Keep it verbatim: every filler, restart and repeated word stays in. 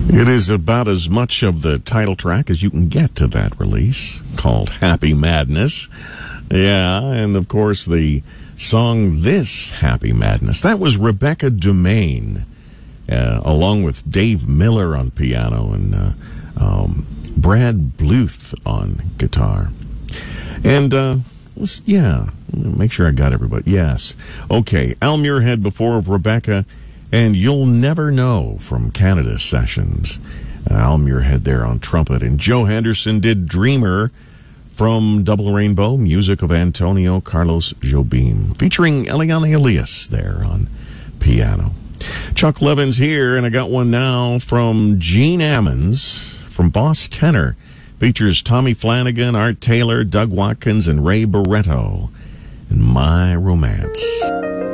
It is about as much of the title track as you can get to that release, called Happy Madness. Yeah, and of course the song This Happy Madness, that was Rebecca Dumaine, uh, along with Dave Miller on piano and uh, um, Brad Bluth on guitar. And, uh, was, yeah, make sure I got everybody. Yes. Okay, Al Muirhead before of Rebecca, and You'll Never Know from Canada Sessions. Uh, Al Muirhead there on trumpet. And Joe Henderson did Dreamer from Double Rainbow, music of Antonio Carlos Jobim, featuring Eliane Elias there on piano. Chuck Levin's here, and I got one now from Gene Ammons from Boss Tenor. Features Tommy Flanagan, Art Taylor, Doug Watkins, and Ray Barretto in My Romance.